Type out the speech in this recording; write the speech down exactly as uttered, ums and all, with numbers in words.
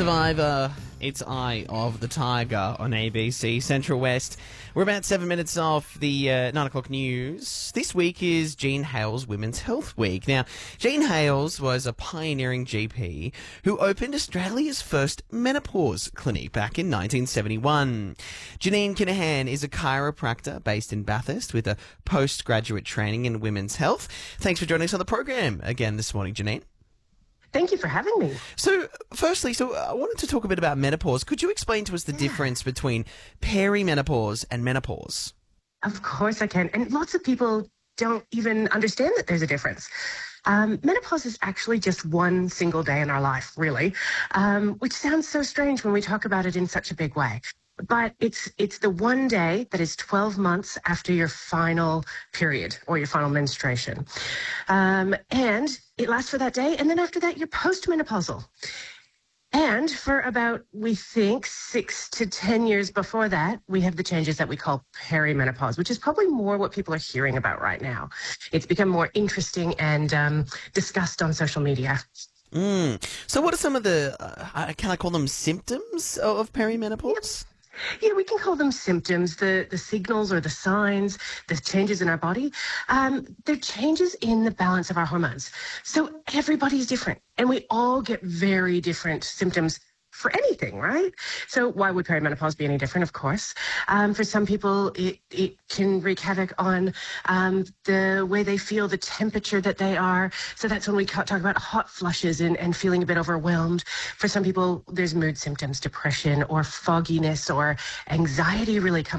Survivor, it's Eye of the Tiger on A B C Central West. We're about seven minutes off the uh, nine o'clock news. This week is Jean Hales Women's Health Week. Now, Jean Hales was a pioneering G P who opened Australia's first menopause clinic back in nineteen seventy-one. Janine Kinahan is a chiropractor based in Bathurst with a postgraduate training in women's health. Thanks for joining us on the program again this morning, Janine. Thank you for having me. So, firstly, so I wanted to talk a bit about menopause. Could you explain to us the yeah. difference between perimenopause and menopause? Of course I can. And lots of people don't even understand that there's a difference. Um, menopause is actually just one single day in our life, really, um, which sounds so strange when we talk about it in such a big way. But it's it's the one day that is twelve months after your final period or your final menstruation. Um, and it lasts for that day. And then after that, you're postmenopausal. And for about, we think, six to ten years before that, we have the changes that we call perimenopause, which is probably more what people are hearing about right now. It's become more interesting and um, discussed on social media. Mm. So what are some of the, uh, can I call them symptoms of perimenopause? Yep. Yeah, we can call them symptoms, the, the signals or the signs, the changes in our body. Um, they're changes in the balance of our hormones. So everybody's different, and we all get very different symptoms for anything, right? So why would perimenopause be any different? Of course. Um, for some people, it, it can wreak havoc on um, the way they feel, the temperature that they are. So that's when we talk about hot flushes and, and feeling a bit overwhelmed. For some people, there's mood symptoms, depression or fogginess or anxiety really come